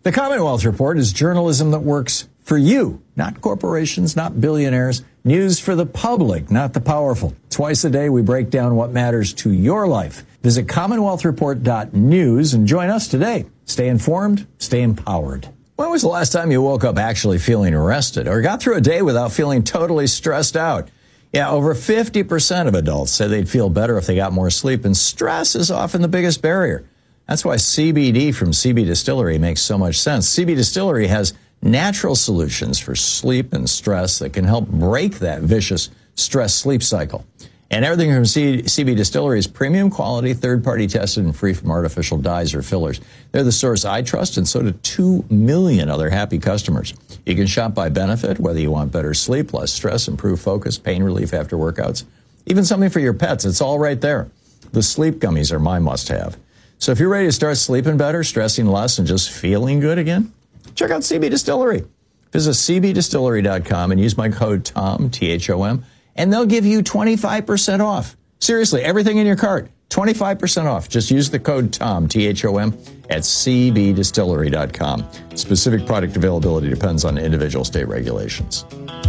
The Commonwealth Report is journalism that works for you, not corporations, not billionaires. News for the public, not the powerful. Twice a day, we break down what matters to your life. Visit CommonwealthReport.news and join us today. Stay informed, stay empowered. When was the last time you woke up actually feeling rested or got through a day without feeling totally stressed out? Yeah, over 50% of adults say they'd feel better if they got more sleep, and stress is often the biggest barrier. That's why CBD from CB Distillery makes so much sense. CB Distillery has natural solutions for sleep and stress that can help break that vicious stress-sleep cycle. And everything from CB Distillery is premium quality, third-party tested, and free from artificial dyes or fillers. They're the source I trust, and so do 2 million other happy customers. You can shop by benefit, whether you want better sleep, less stress, improved focus, pain relief after workouts, even something for your pets. It's all right there. The sleep gummies are my must-have. So if you're ready to start sleeping better, stressing less, and just feeling good again, check out CB Distillery. Visit cbdistillery.com and use my code TOM, T-H-O-M, and they'll give you 25% off. Seriously, everything in your cart, 25% off. Just use the code TOM, T-H-O-M, at cbdistillery.com. Specific product availability depends on individual state regulations.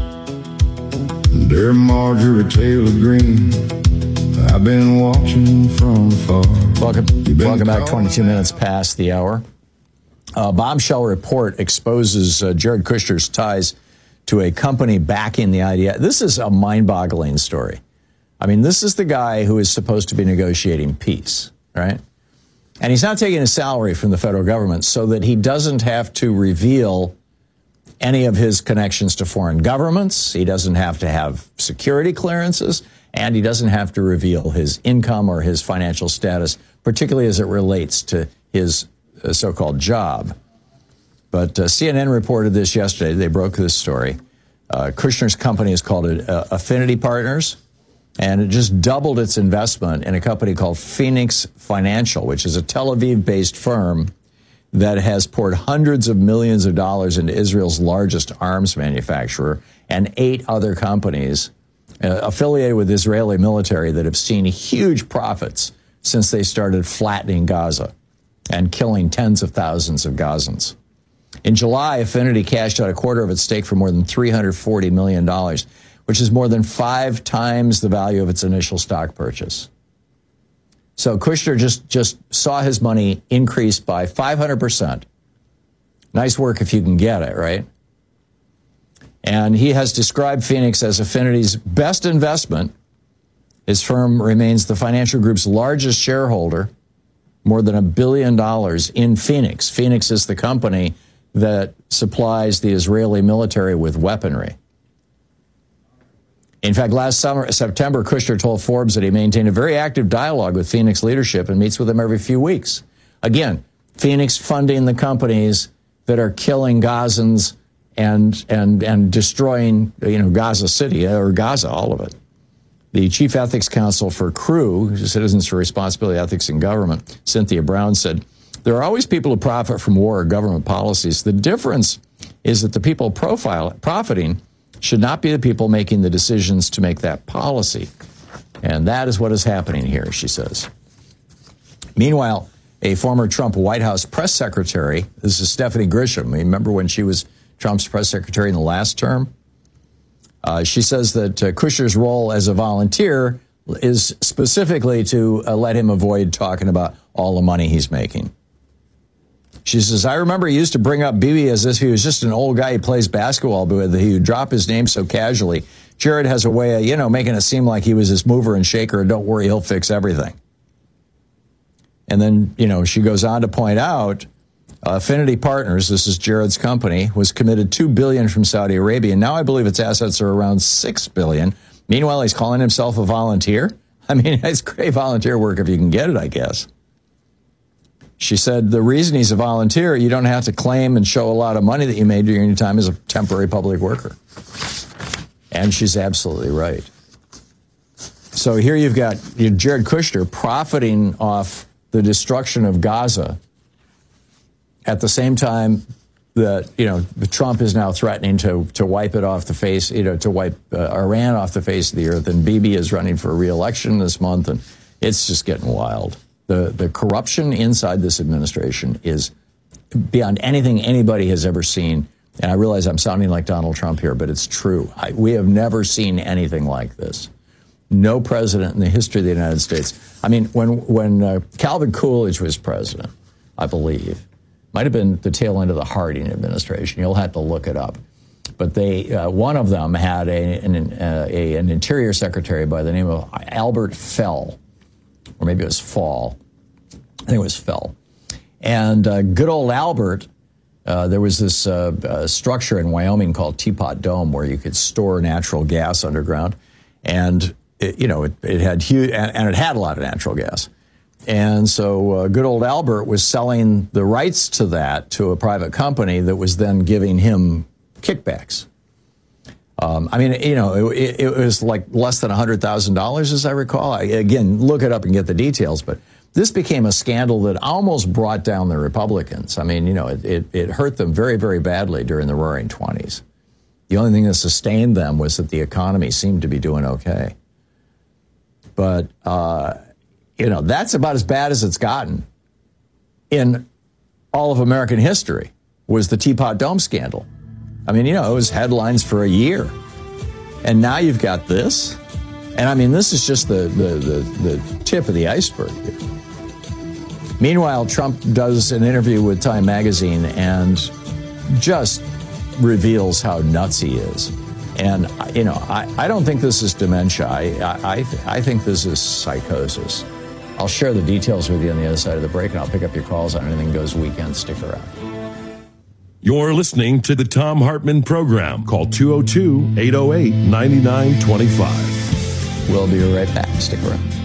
Dear Marjorie Taylor Greene, I've been watching from afar. Welcome back, 22 minutes past the hour. Bombshell report exposes Jared Kushner's ties to a company backing the idea. This is a mind-boggling story. I mean, this is the guy who is supposed to be negotiating peace, right? And he's not taking a salary from the federal government so that he doesn't have to reveal any of his connections to foreign governments. He doesn't have to have security clearances, and he doesn't have to reveal his income or his financial status, particularly as it relates to his so-called job. But CNN reported this yesterday. They broke this story. Kushner's company is called Affinity Partners, and it just doubled its investment in a company called Phoenix Financial, which is a Tel Aviv-based firm that has poured hundreds of millions of dollars into Israel's largest arms manufacturer and 8 other companies affiliated with Israeli military that have seen huge profits since they started flattening Gaza and killing tens of thousands of Gazans. In July, Affinity cashed out a quarter of its stake for more than $340 million, which is more than 5 times the value of its initial stock purchase. So Kushner just saw his money increase by 500%. Nice work if you can get it, right? And he has described Phoenix as Affinity's best investment. His firm remains the financial group's largest shareholder, more than $1 billion in Phoenix. Phoenix is the company that supplies the Israeli military with weaponry. In fact, last September, Kushner told Forbes that he maintained a very active dialogue with Phoenix leadership and meets with them every few weeks. Again, Phoenix funding the companies that are killing Gazans and destroying, Gaza City or Gaza, all of it. The chief ethics counsel for CREW, Citizens for Responsibility, Ethics in Government, Cynthia Brown, said, there are always people who profit from war or government policies. The difference is that the people profiting should not be the people making the decisions to make that policy. And that is what is happening here, she says. Meanwhile, a former Trump White House press secretary, this is Stephanie Grisham. Remember when she was Trump's press secretary in the last term? She says that Kushner's role as a volunteer is specifically to let him avoid talking about all the money he's making. She says, I remember he used to bring up Bibi as if he was just an old guy he plays basketball with. He would drop his name so casually. Jared has a way of, making it seem like he was this mover and shaker. And don't worry, he'll fix everything. And then, she goes on to point out, Affinity Partners, this is Jared's company, was committed $2 billion from Saudi Arabia. And now I believe its assets are around $6 billion. Meanwhile, he's calling himself a volunteer. I mean, it's great volunteer work if you can get it, I guess. She said the reason he's a volunteer, you don't have to claim and show a lot of money that you made during your time as a temporary public worker. And she's absolutely right. So here you've got Jared Kushner profiting off the destruction of Gaza at the same time that, Trump is now threatening to wipe it off the face, to wipe Iran off the face of the earth. And Bibi is running for re-election this month. And it's just getting wild. The corruption inside this administration is beyond anything anybody has ever seen. And I realize I'm sounding like Donald Trump here, but it's true. We have never seen anything like this. No president in the history of the United States. I mean, when Calvin Coolidge was president, I believe, might have been the tail end of the Harding administration. You'll have to look it up. But one of them had an interior secretary by the name of Albert Fell, or maybe it was Fall. I think it was Fell. And good old Albert, there was this structure in Wyoming called Teapot Dome where you could store natural gas underground, and it had huge, and it had a lot of natural gas. And so good old Albert was selling the rights to that to a private company that was then giving him kickbacks. I mean, it was like less than $100,000, as I recall. Again, look it up and get the details. But this became a scandal that almost brought down the Republicans. I mean, it hurt them very, very badly during the Roaring '20s. The only thing that sustained them was that the economy seemed to be doing okay. But, that's about as bad as it's gotten in all of American history, was the Teapot Dome scandal. I mean, it was headlines for a year. And now you've got this. And I mean, this is just the tip of the iceberg here. Meanwhile, Trump does an interview with Time Magazine and just reveals how nuts he is. And, I don't think this is dementia. I think this is psychosis. I'll share the details with you on the other side of the break, and I'll pick up your calls on Anything Goes Weekend. Stick around. You're listening to the Thom Hartmann Program. Call 202-808-9925. We'll be right back. Stick around.